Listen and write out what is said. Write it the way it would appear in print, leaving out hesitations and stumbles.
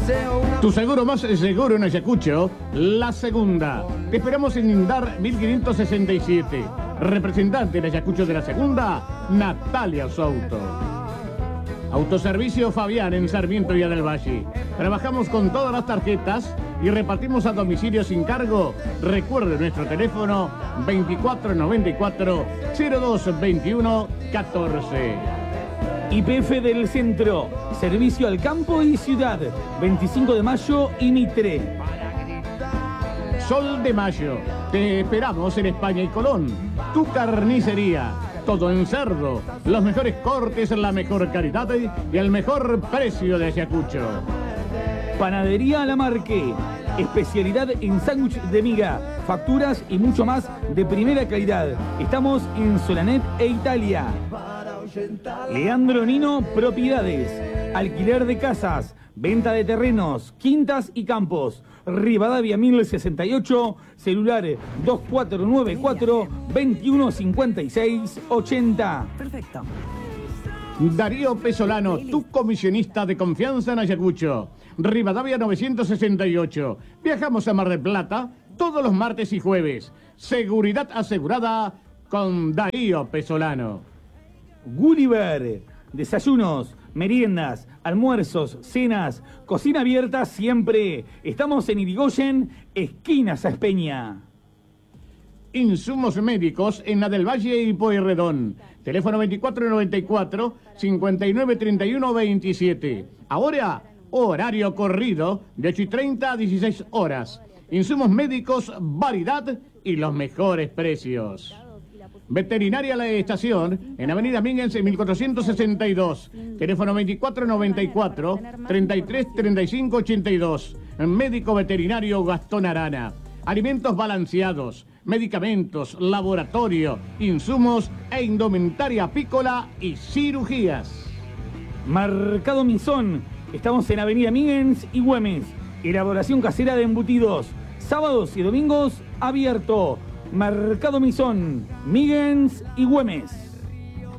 Tu seguro más seguro en Ayacucho, La Segunda. Te esperamos en Indar 1567. Representante en Ayacucho de La Segunda, Natalia Souto. Autoservicio Fabián en Sarmiento y del Valle. Trabajamos con todas las tarjetas y repartimos a domicilio sin cargo. Recuerde nuestro teléfono 2494-0221-14. YPF del Centro, servicio al campo y ciudad, 25 de mayo y Mitre. Sol de Mayo, te esperamos en España y Colón. Tu carnicería, todo en cerdo, los mejores cortes, la mejor calidad y el mejor precio de Ayacucho. Panadería Lamarque, especialidad en sándwich de miga, facturas y mucho más de primera calidad. Estamos en Solanet e Italia. Leandro Nino Propiedades, alquiler de casas, venta de terrenos, quintas y campos. Rivadavia 1068, celular 2494-2156-80. Perfecto. Darío Pesolano, tu comisionista de confianza en Ayacucho. Rivadavia 968. Viajamos a Mar del Plata todos los martes y jueves. Seguridad asegurada con Darío Pesolano. Gulliver, desayunos, meriendas, almuerzos, cenas, cocina abierta siempre. Estamos en Irigoyen, esquina Saspeña. Insumos médicos en la del Valle y Pueyrredón. Teléfono 2494-5931-27. Ahora, horario corrido de 8:30 a 16 horas. Insumos médicos, variedad y los mejores precios. Veterinaria La Estación, en Avenida Minguense 1462. Teléfono 2494-333582. Médico veterinario Gastón Arana. Alimentos balanceados, medicamentos, laboratorio, insumos e indumentaria apícola y cirugías. Mercado Misón, estamos en Avenida Minguens y Güemes. Elaboración casera de embutidos, sábados y domingos abierto. Mercado Misón, Minguens y Güemes.